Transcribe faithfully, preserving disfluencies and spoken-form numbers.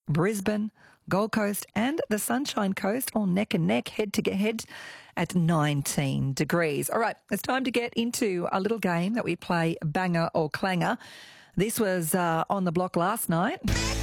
Brisbane, Gold Coast and the Sunshine Coast all neck and neck, head to head at nineteen degrees. All right, it's time to get into a little game that we play, Banger or Clanger. This was uh, on the block last night.